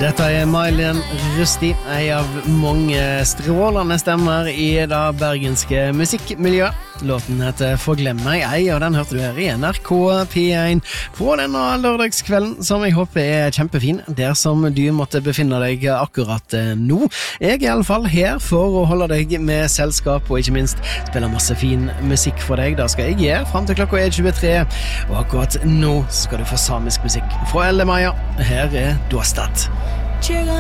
Dette Mailen Rusty, en av mange strålende stemmer i det bergenske musikkmiljøet. Låten heter Forglem meg ei, og den hørte du her i NRK P1 på denne lørdagskvelden, som jeg håper kjempefin, der som du måtte befinne deg akkurat nå. Jeg i alle fall her for å holde deg med selskap, og ikke minst spille masse fin musikk for deg. Det skal jeg gjøre frem til klokka 23, og akkurat nå skal du få samisk musikk fra Elle Maja. Her Dåstad.